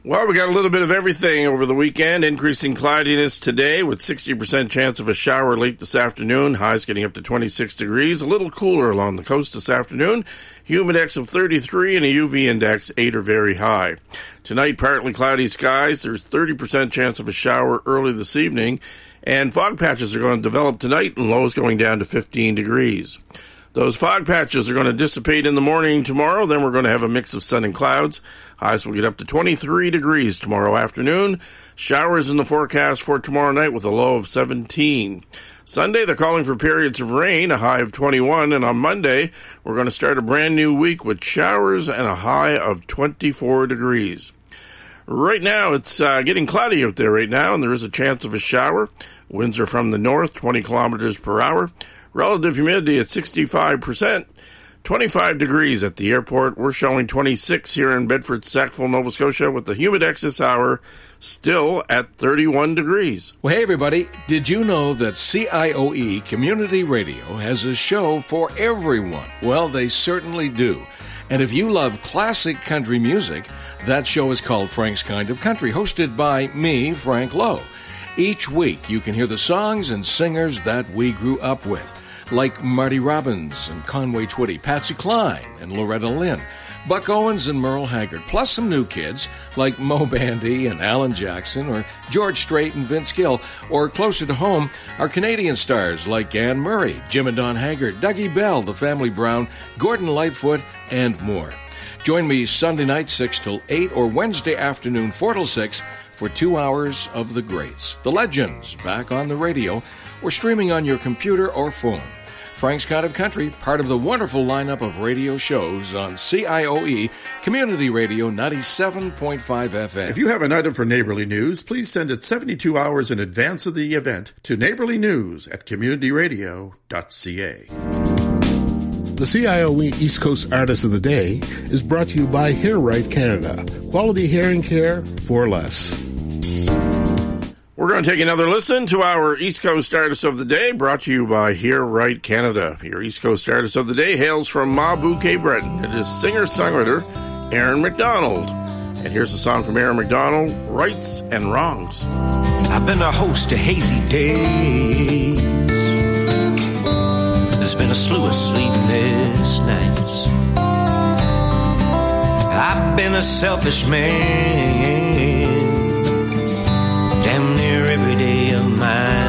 Well, we got a little bit of everything over the weekend. Increasing cloudiness today with 60% chance of a shower late this afternoon. Highs getting up to 26 degrees. A little cooler along the coast this afternoon. Humidex of 33 and a UV index 8 or very high. Tonight, partly cloudy skies. There's 30% chance of a shower early this evening. And fog patches are going to develop tonight and lows going down to 15 degrees. Those fog patches are going to dissipate in the morning tomorrow. Then we're going to have a mix of sun and clouds. Highs will get up to 23 degrees tomorrow afternoon. Showers in the forecast for tomorrow night with a low of 17. Sunday, they're calling for periods of rain, a high of 21. And on Monday, we're going to start a brand new week with showers and a high of 24 degrees. Right now, it's getting cloudy out there right now, and there is a chance of a shower. Winds are from the north, 20 kilometers per hour. Relative humidity at 65%, 25 degrees at the airport. We're showing 26 here in Bedford, Sackville, Nova Scotia, with the humidex this hour still at 31 degrees. Well, hey, everybody. Did you know that CIOE Community Radio has a show for everyone? Well, they certainly do. And if you love classic country music, that show is called Frank's Kind of Country, hosted by me, Frank Lowe. Each week, you can hear the songs and singers that we grew up with, like Marty Robbins and Conway Twitty, Patsy Cline and Loretta Lynn, Buck Owens and Merle Haggard, plus some new kids like Mo Bandy and Alan Jackson, or George Strait and Vince Gill, or closer to home, our Canadian stars like Anne Murray, Jim and Don Haggard, Dougie Bell, The Family Brown, Gordon Lightfoot, and more. Join me Sunday night 6 till 8 or Wednesday afternoon 4 till 6 for 2 hours of the greats, the legends, back on the radio or streaming on your computer or phone. Frank's Kind of Country, part of the wonderful lineup of radio shows on CIOE Community Radio 97.5 FM. If you have an item for Neighborly News, please send it 72 hours in advance of the event to neighborlynews@communityradio.ca. The CIOE East Coast Artist of the Day is brought to you by Hair Right Canada. Quality hearing care for less. We're going to take another listen to our East Coast Artist of the Day, brought to you by Hear Right Canada. Your East Coast Artist of the Day hails from Ma Bouquet Breton. It is singer-songwriter Aaron McDonald. And here's a song from Aaron McDonald, Rights and Wrongs. I've been a host of hazy days. There's been a slew of sleepless nights. I've been a selfish man, damn near every day of mine.